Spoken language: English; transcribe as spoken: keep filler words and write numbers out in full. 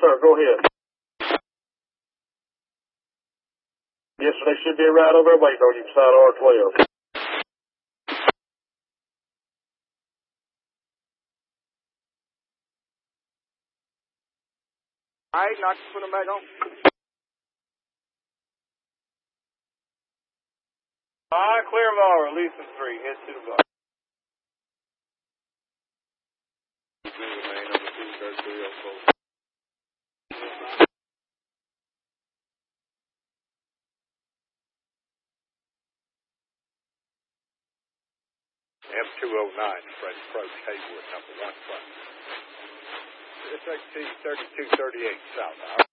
sir. Go ahead. Yes, sir. They should be right over there waiting on you beside R twelve. All right, knock put them back on. All right, clear them all. Release them three. Head to the bar. Remain on the two thirty-three oh four. M two oh nine, Fred approach Haywood, number one front. S X T thirty-two thirty-eight south.